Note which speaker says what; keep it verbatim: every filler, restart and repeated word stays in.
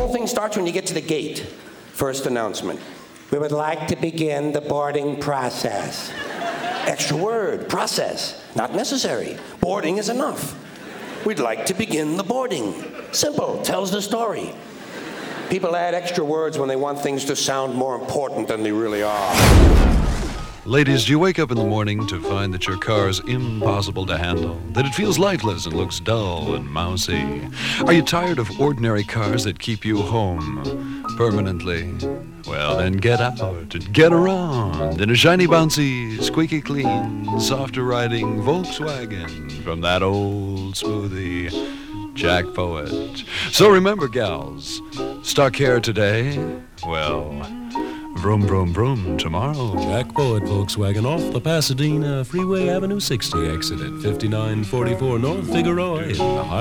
Speaker 1: thing starts when you get to the gate. First announcement. We would like to begin the boarding process. Extra word, process. Not necessary. Boarding is enough. We'd like to begin the boarding. Simple, tells the story. People add extra words when they want things to sound more important than they really are.
Speaker 2: Ladies, do you wake up in the morning to find that your car is impossible to handle, that it feels lifeless and looks dull and mousy? Are you tired of ordinary cars that keep you home permanently? Well, then get out and get around in a shiny, bouncy, squeaky clean, softer riding Volkswagen from that old smoothie, Jack Poet. So remember, gals, stuck hair today? Well, vroom, vroom, vroom tomorrow.
Speaker 3: Jack Poet Volkswagen off the Pasadena Freeway Avenue sixty exit at fifty-nine forty-four North Figueroa in the high